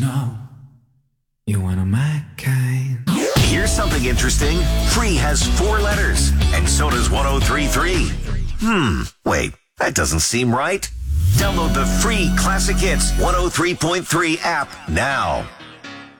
know you're one of my kind. Here's something interesting. Free has 4 letters, and so does 103.3. Wait, that doesn't seem right. Download the free Classic Hits 103.3 app now.